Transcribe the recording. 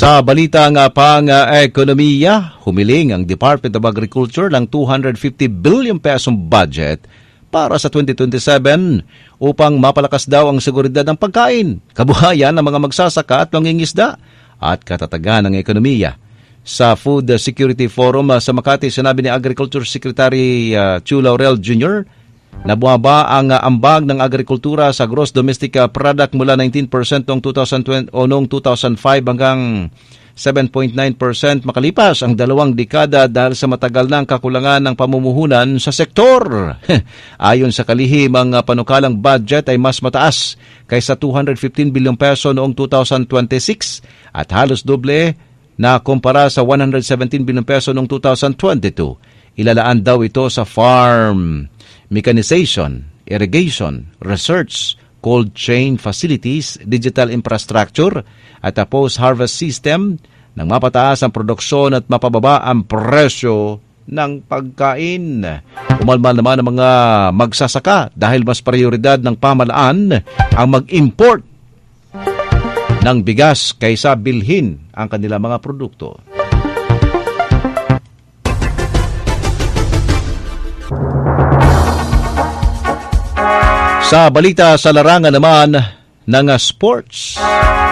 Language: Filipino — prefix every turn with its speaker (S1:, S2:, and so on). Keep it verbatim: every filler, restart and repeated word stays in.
S1: Sa balita nga pang uh, ekonomiya, humiling ang Department of Agriculture ng two hundred fifty billion pesong budget para sa twenty twenty-seven upang mapalakas daw ang seguridad ng pagkain, kabuhayan ng mga magsasaka at mangingisda at katatagan ng ekonomiya. Sa Food Security Forum uh, sa Makati, sinabi ni Agriculture Secretary uh, Chu Laurel Junior na bumaba ang uh, ambag ng agrikultura sa gross domestic uh, product mula nineteen percent noong two thousand twenty o noong two thousand five hanggang seven point nine percent makalipas ang dalawang dekada dahil sa matagal ng kakulangan ng pamumuhunan sa sektor. Ayon sa kalihim, ang uh, panukalang budget ay mas mataas kaysa two hundred fifteen billion peso noong two thousand twenty-six at halos doble na kumpara sa one hundred seventeen billion peso noong two thousand twenty-two. Ilalaan daw ito sa farm mechanization, irrigation, research, cold chain facilities, digital infrastructure at a post-harvest system nang mapataas ang produksyon at mapababa ang presyo ng pagkain. Umalmal naman ang mga magsasaka dahil mas prioridad ng pamahalaan ang mag-import ng bigas kaysa bilhin ang kanilang mga produkto. Sa balita sa larangan naman ng sports,